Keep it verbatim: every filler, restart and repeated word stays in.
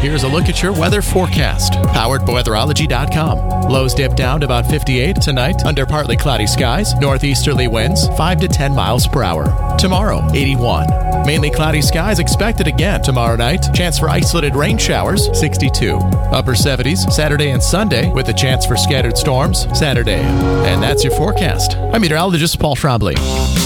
Here's a look at your weather forecast. Powered by weatherology dot com. Lows dip down to about fifty-eight tonight under partly cloudy skies. Northeasterly winds five to ten miles per hour. Tomorrow, eighty-one. Mainly cloudy skies expected again tomorrow night. Chance for isolated rain showers, sixty-two. Upper seventies Saturday and Sunday with a chance for scattered storms Saturday. And that's your forecast. I'm meteorologist Paul Trombley.